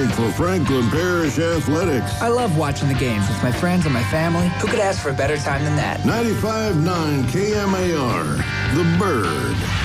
home for Franklin Parish Athletics. I love watching the games with my friends and my family. Who could ask for a better time than that? 95.9 KMAR, The Bird.